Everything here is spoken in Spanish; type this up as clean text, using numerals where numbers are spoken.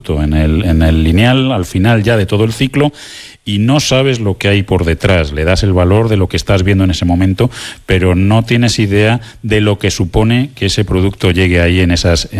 en el lineal, al final ya de todo el ciclo, y no sabes lo que hay por detrás. Le das el valor de lo que estás viendo en ese momento, pero no tienes idea de lo que supone que ese producto llegue ahí en esas